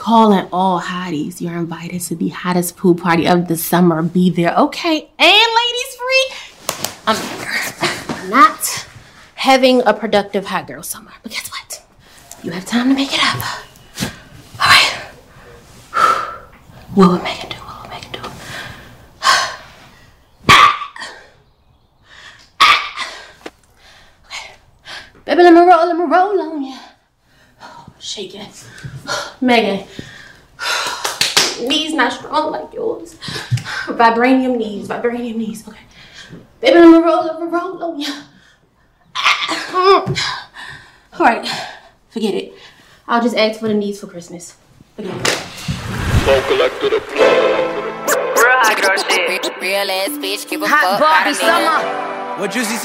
calling all hotties. You're invited to the hottest pool party of the summer. Be there, okay? And ladies free. I'm not having a productive hot girl summer. But guess what? You have time to make it up. All right. What will make it do? What will make it do? Okay. Baby, let me roll on ya. Shake it. Megan. Knees not strong like yours. Vibranium knees. Okay. Baby, let me roll on ya. All right. Forget it. I'll just ask for the knees for Christmas. Forget it. Real hot girl shit. Real ass bitch, give a fuck. Hot Barbie summer. What Juicy say?